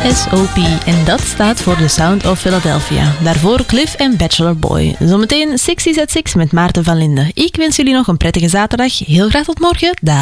SOP. En dat staat voor The Sound of Philadelphia. Daarvoor Cliff en Bachelor Boy. Zometeen 60's at 6 met Maarten van Linden. Ik wens jullie nog een prettige zaterdag. Heel graag tot morgen. Dag.